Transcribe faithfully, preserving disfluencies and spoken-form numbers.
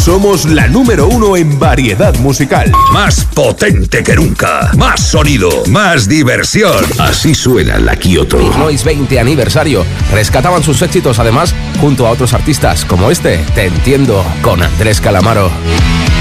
Somos la número uno en variedad musical. Más potente que nunca. Más sonido. Más diversión. Así suena la Kyoto. Noise veinte aniversario. Rescataban sus éxitos además junto a otros artistas como este, Te Entiendo, con Andrés Calamaro.